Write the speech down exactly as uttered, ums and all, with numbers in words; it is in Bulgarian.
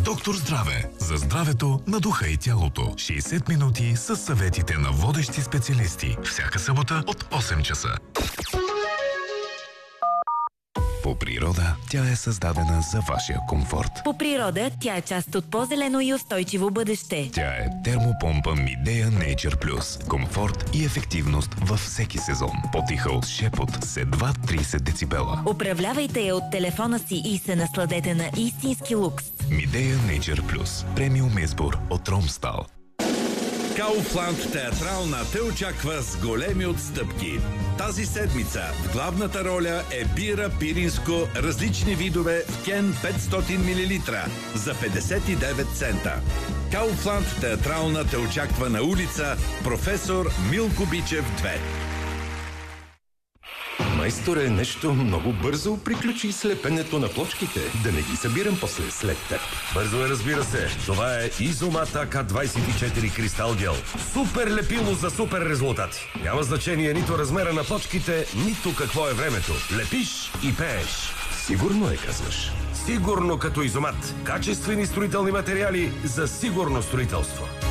Доктор Здраве. За здравето на духа и тялото. шейсет минути с съветите на водещи специалисти. Всяка събота от осем часа. По природа тя е създадена за вашия комфорт. По природа тя е част от по-зелено и устойчиво бъдеще. Тя е термопомпа Midea Nature Plus. Комфорт и ефективност във всеки сезон. По-тиха от шепот с едва трийсет децибела. Управлявайте я от телефона си и се насладете на истински лукс. Midea Nature Plus. Премиум избор от Ромстал. Kaufland театрална те очаква с големи отстъпки. Тази седмица в главната роля е бира пиринско, различни видове в кен петстотин милилитра за петдесет и девет цента. Kaufland театрална те очаква на улица Професор Милко Бичев две. Майсторе, нещо много бързо приключи слепенето на плочките. Да не ги събирам после след теб. Бързо е, разбира се. Това е Изомат А К двайсет и четири Кристал Гел. Супер лепило за супер резултати. Няма значение нито размера на плочките, нито какво е времето. Лепиш и пееш. Сигурно е, казваш. Сигурно като Изомат. Качествени строителни материали за сигурно строителство.